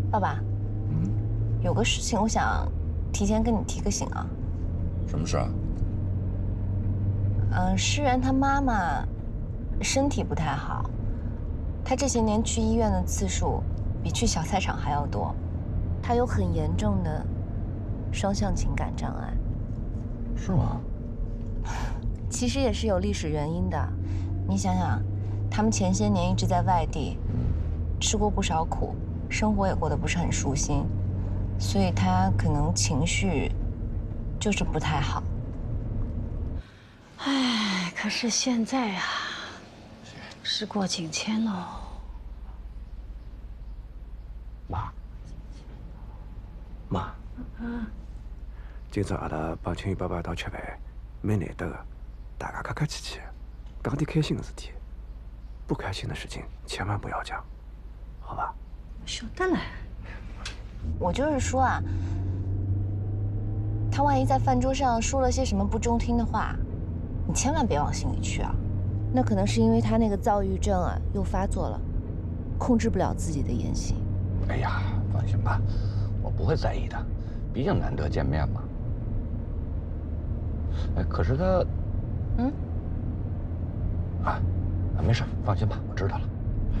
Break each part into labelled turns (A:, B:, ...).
A: 爸爸，有个事情我想提前跟你提个醒啊。
B: 什么事啊？
A: 诗媛她妈妈身体不太好，她这些年去医院的次数比去小菜场还要多，她有很严重的双向情感障碍。
B: 是吗？
A: 其实也是有历史原因的。你想想，他们前些年一直在外地，吃过不少苦，生活也过得不是很舒心，所以她可能情绪就是不太好。
C: 哎，可是现在啊，时过境迁喽。
D: 妈，今朝阿拉帮青云爸爸一道吃饭，蛮难得的，大家客客气气，讲点开心的事体，不开心的事情千万不要讲，好吧？
C: 晓得了。
A: 我就是说啊，他万一在饭桌上说了些什么不中听的话，你千万别往心里去啊。那可能是因为他那个躁郁症啊又发作了，控制不了自己的言行。
B: 哎呀，放心吧，我不会在意的，毕竟难得见面嘛。哎，可是他，没事，放心吧，我知道了。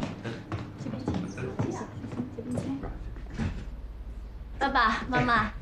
A: 爸爸妈妈，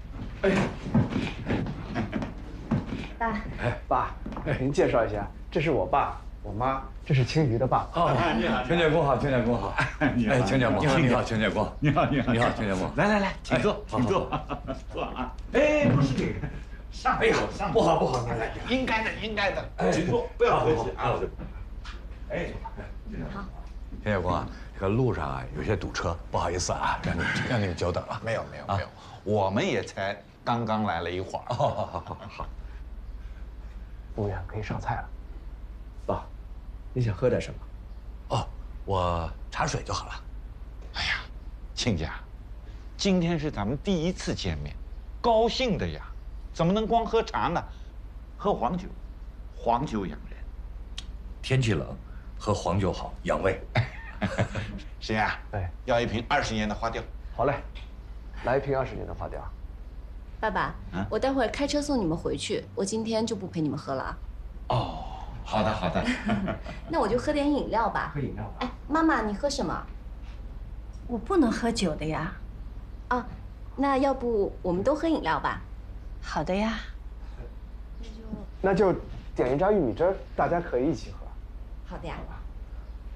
A: 爸，
D: 哎，爸，您介绍一下，这是我爸，我妈，这是青鱼的爸。
E: 哦，你好，秦建功好，秦建功好。哎，秦建功，你好，秦建功，你好，你好，你好，秦建功。来，请坐，请坐，坐啊。哎，不是你，上。哎呀，不好，来，应该的，应该的，请坐，不要客气啊。哎，
A: 好。
E: 秦建功啊，这个路上啊有些堵车，不好意思啊，让你们久等了。
B: 没有，我们也才刚刚来了一会儿。
E: 好。
D: 服务员可以上菜了。爸，你想喝点什么？
E: 哦，我茶水就好了。
B: 哎呀，亲家，今天是咱们第一次见面，高兴的呀，怎么能光喝茶呢？喝黄酒，黄酒养人。
E: 天气冷，喝黄酒好，养胃。
B: 谁呀？
D: 哎，
B: 要一瓶20年的花雕。
D: 好嘞，来一瓶20年的花雕。
A: 爸爸，我待会儿开车送你们回去，我今天就不陪你们喝了啊。
B: 哦，好的。
A: 那我就喝点饮料吧。
D: 喝饮料吧。
A: 哎，妈妈，你喝什么？
C: 我不能喝酒的呀。
A: 啊，那要不我们都喝饮料吧？
C: 好的呀。
D: 那就点一扎玉米汁儿，大家可以一起喝。
A: 好的呀。